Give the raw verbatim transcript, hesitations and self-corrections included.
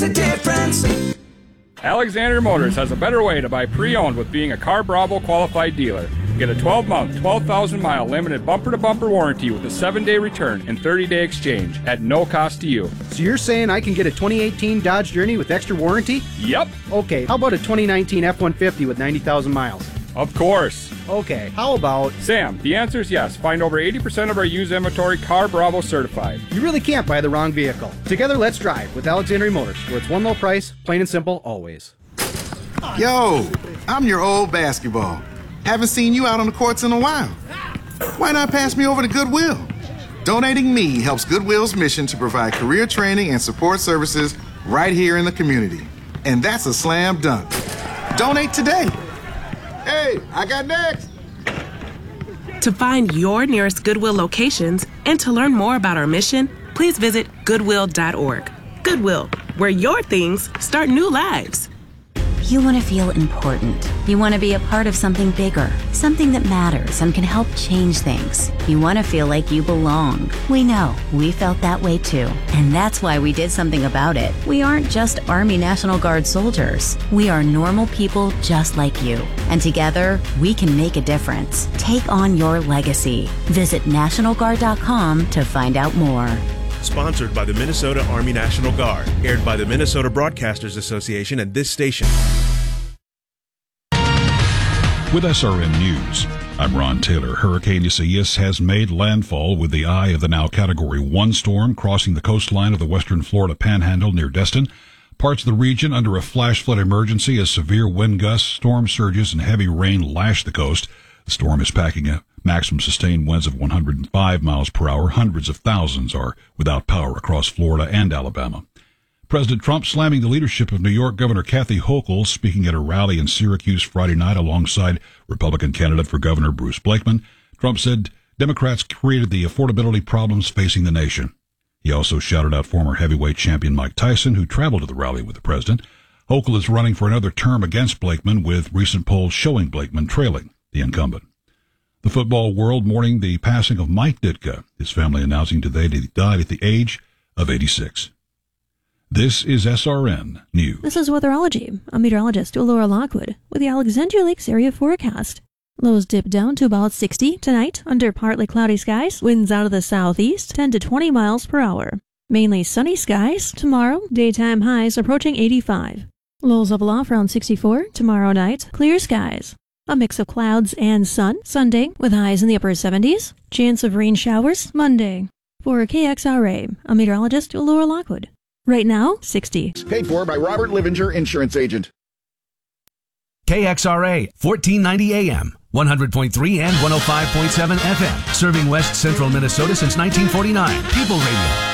the difference. Alexander Motors has a better way to buy pre-owned with being a Car Bravo qualified dealer. Get a twelve-month, twelve thousand mile limited bumper-to-bumper warranty with a seven day return and thirty day exchange at no cost to you. So you're saying I can get a twenty eighteen Dodge Journey with extra warranty? Yep. Okay, how about a twenty nineteen F one fifty with ninety thousand miles? Of course. Okay, how about... Sam, the answer is yes. Find over eighty percent of our used inventory Car Bravo certified. You really can't buy the wrong vehicle. Together, let's drive with Alexandria Motors, where it's one low price, plain and simple, always. Yo, I'm your old basketball. Haven't seen you out on the courts in a while. Why not pass me over to Goodwill? Donating me helps Goodwill's mission to provide career training and support services right here in the community. And that's a slam dunk. Donate today. Hey, I got next. To find your nearest Goodwill locations and to learn more about our mission, please visit goodwill dot org. Goodwill, where your things start new lives. You want to feel important. You want to be a part of something bigger, something that matters and can help change things. You want to feel like you belong. We know. We felt that way too. And that's why we did something about it. We aren't just Army National Guard soldiers. We are normal people just like you. And together, we can make a difference. Take on your legacy. Visit national guard dot com to find out more. Sponsored by the Minnesota Army National Guard. Aired by the Minnesota Broadcasters Association and this station. With S R N News, I'm Ron Taylor. Hurricane Isaias has made landfall with the eye of the now Category one storm crossing the coastline of the western Florida Panhandle near Destin. Parts of the region under a flash flood emergency as severe wind gusts, storm surges, and heavy rain lash the coast. The storm is packing a maximum sustained winds of one hundred five miles per hour. Hundreds of thousands are without power across Florida and Alabama. President Trump slamming the leadership of New York Governor Kathy Hochul, speaking at a rally in Syracuse Friday night alongside Republican candidate for governor Bruce Blakeman. Trump said Democrats created the affordability problems facing the nation. He also shouted out former heavyweight champion Mike Tyson, who traveled to the rally with the president. Hochul is running for another term against Blakeman, with recent polls showing Blakeman trailing the incumbent. The football world mourning the passing of Mike Ditka, his family announcing today that he died at the age of eighty-six. This is S R N News. This is Weatherology. I'm meteorologist Laura Lockwood with the Alexandria Lakes area forecast. Lows dip down to about sixty tonight under partly cloudy skies. Winds out of the southeast, ten to twenty miles per hour. Mainly sunny skies. Tomorrow, daytime highs approaching eighty-five. Lows level off around sixty-four. Tomorrow night, clear skies. A mix of clouds and sun Sunday with highs in the upper seventies. Chance of rain showers Monday. For K X R A, I'm meteorologist Laura Lockwood. Right now, sixty. Paid for by Robert Livinger, insurance agent. K X R A, fourteen ninety A M, one hundred point three and one oh five point seven F M. Serving West Central Minnesota since nineteen forty-nine. People Radio.